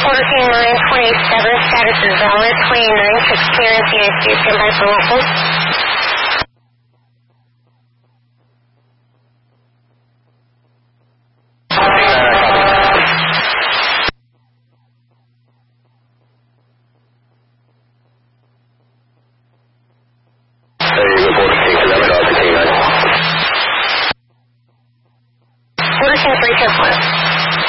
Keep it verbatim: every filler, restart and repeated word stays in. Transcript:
fourteen nine twenty-seven, status is valid. twenty-nine, took clearance, United States, and by for local.